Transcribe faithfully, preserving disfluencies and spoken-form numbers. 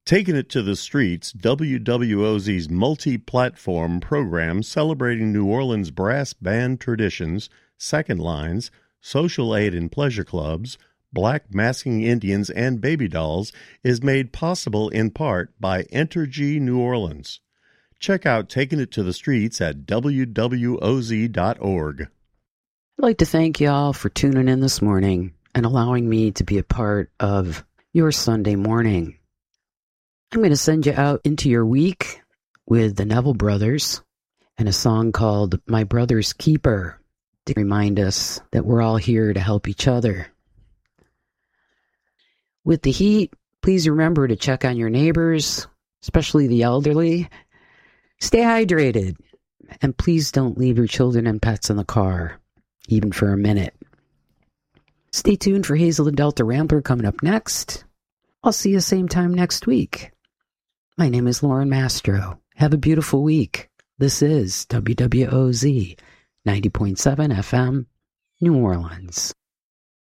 Taking It to the Streets, W W O Z's multi-platform program celebrating New Orleans brass band traditions, second lines, social aid and pleasure clubs, black masking Indians, and baby dolls is made possible in part by Entergy New Orleans. Check out Taking It to the Streets at W W O Z dot org. I'd like to thank y'all for tuning in this morning and allowing me to be a part of your Sunday morning. I'm going to send you out into your week with the Neville Brothers and a song called My Brother's Keeper to remind us that we're all here to help each other. With the heat, please remember to check on your neighbors, especially the elderly. Stay hydrated, and please don't leave your children and pets in the car, even for a minute. Stay tuned for Hazel and Delta Rambler coming up next. I'll see you same time next week. My name is Lauren Mastro. Have a beautiful week. This is W W O Z ninety point seven F M, New Orleans.